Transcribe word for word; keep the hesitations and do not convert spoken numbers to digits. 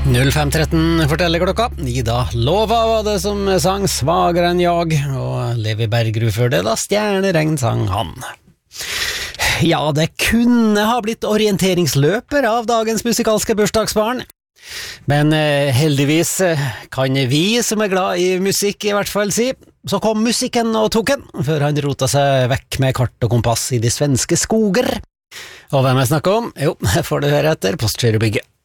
null fem tretten forteller klokka. Ida Lova var det som sang Svagere enn jag, og Levi Bergerud før det da Stjerneregn sang han. Ja, det kunne ha blitt orienteringsløper av dagens musikalske bursdagsbarn. Men eh, heldigvis eh, kan vi som er glad i musikk i hvert fall si, så kom musikken og tok den, før han rota seg vekk med kart og kompass i de svenske skoger. Og hvem jeg snakker om? Jo, får du høre etter Postgirobygget.